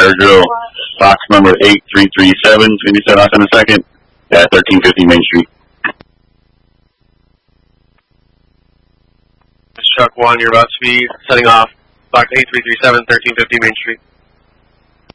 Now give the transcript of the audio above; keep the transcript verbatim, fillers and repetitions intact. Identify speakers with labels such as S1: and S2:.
S1: fire drill, box number eight three three seven, it's going to be set off in a second at thirteen fifty Main Street.
S2: Chuck one, you're about to be setting off box eight three three seven, thirteen fifty Main Street.